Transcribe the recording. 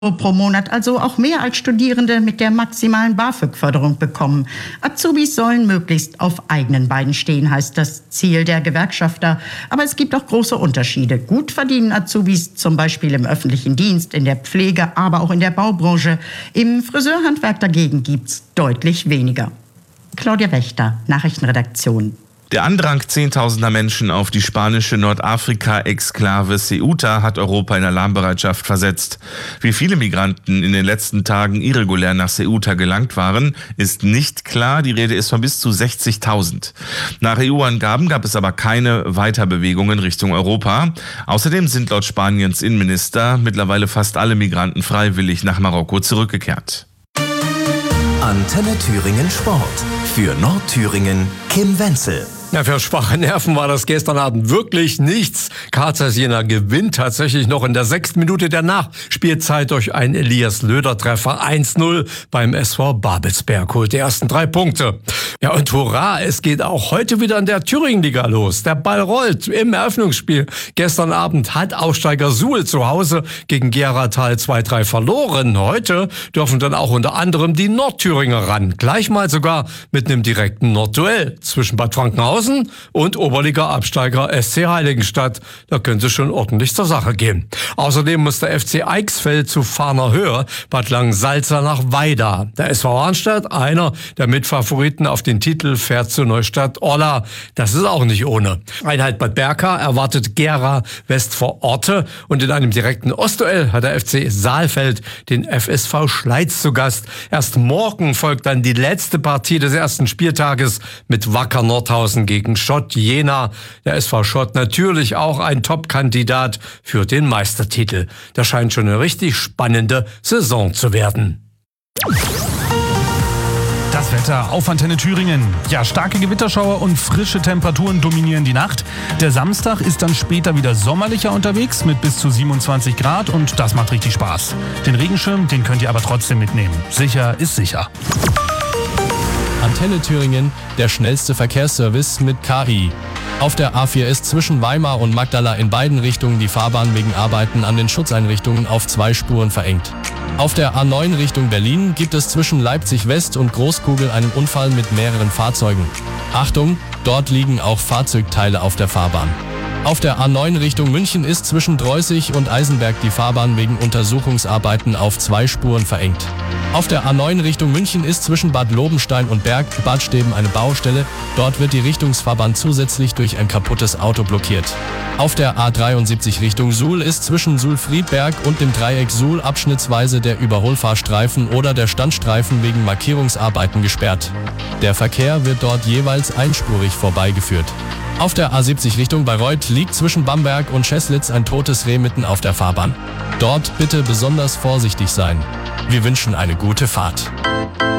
pro Monat, also auch mehr als Studierende mit der maximalen BAföG-Förderung bekommen. Azubis sollen möglichst auf eigenen Beinen stehen, heißt das Ziel der Gewerkschafter. Aber es gibt auch große Unterschiede. Gut verdienen Azubis zum Beispiel im öffentlichen Dienst, in der Pflege, aber auch in der Baubranche. Im Friseurhandwerk dagegen gibt's deutlich weniger. Claudia Wächter, Nachrichtenredaktion. Der Andrang zehntausender Menschen auf die spanische Nordafrika-Exklave Ceuta hat Europa in Alarmbereitschaft versetzt. Wie viele Migranten in den letzten Tagen irregulär nach Ceuta gelangt waren, ist nicht klar. Die Rede ist von bis zu 60.000. Nach EU-Angaben gab es aber keine Weiterbewegungen Richtung Europa. Außerdem sind laut Spaniens Innenminister mittlerweile fast alle Migranten freiwillig nach Marokko zurückgekehrt. Antenne Thüringen Sport. Für Nordthüringen Kim Wenzel. Ja, für schwache Nerven war das gestern Abend wirklich nichts. Karl Jena gewinnt tatsächlich noch in der 6. Minute der Nachspielzeit durch einen Elias Löder-Treffer. 1-0 beim SV Babelsberg, holt die ersten 3 Punkte. Ja, und hurra, es geht auch heute wieder in der Thüringen-Liga los. Der Ball rollt im Eröffnungsspiel. Gestern Abend hat Aufsteiger Suhl zu Hause gegen Geratal 2-3 verloren. Heute dürfen dann auch unter anderem die Nordthüringer ran. Gleich mal sogar mit einem direkten Nordduell zwischen Bad Frankenhausen und Oberliga-Absteiger SC Heiligenstadt. Da könnte es schon ordentlich zur Sache gehen. Außerdem muss der FC Eichsfeld zu Fahner Höhe, Bad Langensalza nach Weida. Der SV Arnstadt, einer der Mitfavoriten auf den Titel, fährt zu Neustadt-Orla. Das ist auch nicht ohne. Einheit Bad Berka erwartet Gera West vor Orte und in einem direkten Ostduell hat der FC Saalfeld den FSV Schleiz zu Gast. Erst morgen folgt dann die letzte Partie des ersten Spieltages mit Wacker Nordhausen gegen Schott Jena. Der SV Schott natürlich auch ein Top-Kandidat für den Meistertitel. Das scheint schon eine richtig spannende Saison zu werden. Das Wetter auf Antenne Thüringen. Ja, starke Gewitterschauer und frische Temperaturen dominieren die Nacht. Der Samstag ist dann später wieder sommerlicher unterwegs mit bis zu 27 Grad und das macht richtig Spaß. Den Regenschirm, den könnt ihr aber trotzdem mitnehmen. Sicher ist sicher. Antenne Thüringen, der schnellste Verkehrsservice mit KI. Auf der A4 ist zwischen Weimar und Magdala in beiden Richtungen die Fahrbahn wegen Arbeiten an den Schutzeinrichtungen auf 2 Spuren verengt. Auf der A9 Richtung Berlin gibt es zwischen Leipzig West und Großkugel einen Unfall mit mehreren Fahrzeugen. Achtung, dort liegen auch Fahrzeugteile auf der Fahrbahn. Auf der A9 Richtung München ist zwischen Dreußig und Eisenberg die Fahrbahn wegen Untersuchungsarbeiten auf 2 Spuren verengt. Auf der A9 Richtung München ist zwischen Bad Lobenstein und Bad Steben eine Baustelle. Dort wird die Richtungsfahrbahn zusätzlich durch ein kaputtes Auto blockiert. Auf der A73 Richtung Suhl ist zwischen Suhl-Friedberg und dem Dreieck Suhl abschnittsweise der Überholfahrstreifen oder der Standstreifen wegen Markierungsarbeiten gesperrt. Der Verkehr wird dort jeweils einspurig vorbeigeführt. Auf der A70 Richtung Bayreuth liegt zwischen Bamberg und Scheslitz ein totes Reh mitten auf der Fahrbahn. Dort bitte besonders vorsichtig sein. Wir wünschen eine gute Fahrt.